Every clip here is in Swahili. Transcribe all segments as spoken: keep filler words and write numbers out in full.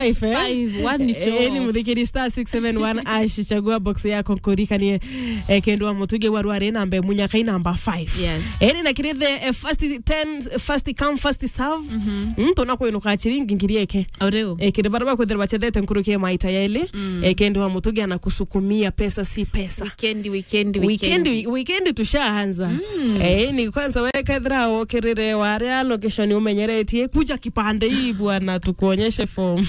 five one ni show. Eni muthikiri star six seven one ash chagua box yako kurikanie eh, kendo wa mutuge warware namba munyaka ina namba five. Yes. Eni na kirithe eh, first ten first come first serve. Mhm. Mm, tuna ko inuka chiringi ngirieke. Oreo. Eh, kende baraba ko derba chedete nkurukie maita yaile. Mm. Eh, kendo wa mutuge anakusukumia pesa si pesa. Weekend weekend weekend weekend, weekend tushaanza. Mm. Eh, ni kwanza weka dhrao kerere ware location umenyeretie kuja kipande hii bwana tukuonyeshe form.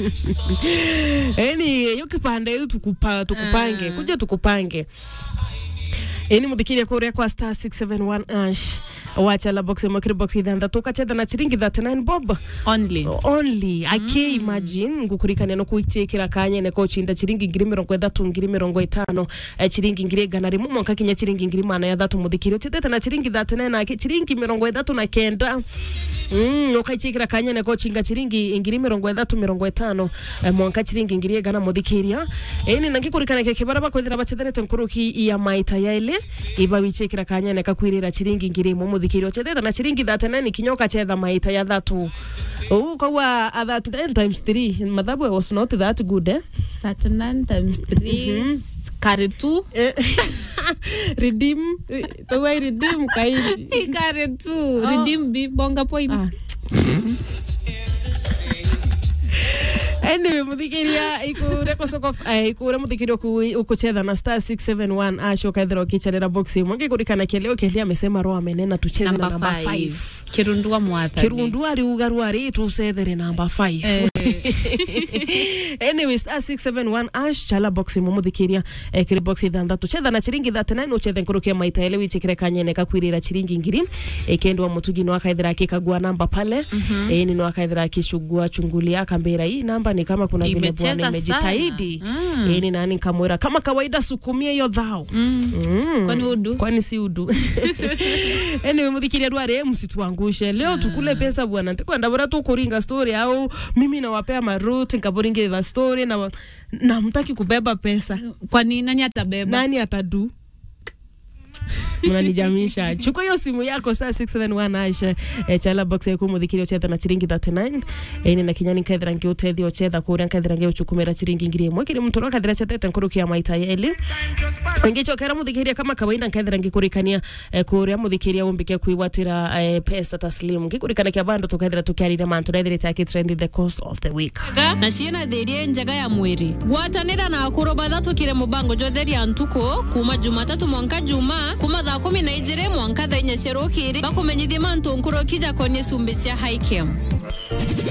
Eni yo kipande hii tukupa tukupange uh. kuja tukupange. Eni mudikiria kuria kwa star six seven one ash wacha la box mokiri box idanda tukacheza na chiringi thirty-nine bob only only I can mm. imagine ngukurikania no kuichekira kanya ne ko chinda chiringi ngiri mirongo ithatu ngiri mirongo itano e chiringi ngiri gana rimu monka kinya chiringi ngiri mana ya thatu mudikirio chedete na chiringi thirty-nine na chiringi mirongo ithatu na kenda mm ukaichekira kanya ne ko chinga chiringi ngiri mirongo ithatu mirongo itano e, monka chiringi ngiri gana mudikiria eni nangikurikana ke kibaraba kwithira bachedete nkuruki ya maita ya ile iba wichekira kanya ne kakwirira chiringi ngiri mu mudikirio chedete na chiringi thirty-nine kinyoka chetha maita ya thatu. Oh, kwa thirty-nine times three. Madhabu was not that good, eh? thirty-nine times three. Mm-hmm. Carry two. Redeem. The way redeem kaili. Carry two. Oh. Redeem be bonga point. Ah. Anyway, muthikiria ikure kosoko eh ikure muthikirio ukucheza na star six seven one asho kaithira ukichalera box mwange kurikana keleo kendi amesema roho amenena tucheze na namba five. Kirundua mwata. Kirundua ari ugaru ari tusethere namba five. Eh. Anyway, star six seven one ash chala box muthikiria eh kiri box ithanda tucheza na chiringi thirty-nine uchethe nkurukia maita ile wichikire kanyene kakwirira chiringi ngiri ekendo mutugi no akaithira akikagua namba pale mm -hmm. eh ni no akaithira akishugua chungulia kambera hii namba ni kama kuna vile bwana imejitahidi mm. eh ni nani kamwera kama kawaida sukumie hiyo dhao mm. mm. kwani udu kwani si udu anyway muthikiria dware msituangushe leo mm. tukule pesa bwana ntakwenda bora tu kuringa story au mimi nawapea maruti nkaboringe the story na na mtaki kubeba pesa kwani nani atabeba nani atadu mnanijamisha chukua hiyo simu yako star six seven one aisha e, chala box yako mudhikirio chetha na chiringi thirty-nine e, ni na kinyani kaithira ngi utethio chetha kuria kaithira ngi uchukumira chiringi ngiri imwe kiri mtoro kaithira chetha nkurukia maita yeli ngichokera mudhikiria kama kawaida kaithira ngi kurikania e, kuria mudhikiria umbike kuiwatira e, pesa taslim ngikurikana kia bando tukaithira tukiarire mantu raithire take trend the course of the week na ciena thirie njaga ya mwiri gwatanira na kuroba thatu kire mubango jotheria ntuko kuma Jumatatu mwanka Juma kuma thaa kumi na ijire mwanka thaa inya cia rukiri bakumenyithia mantu nkuro kija konye sumbi cia Highcam.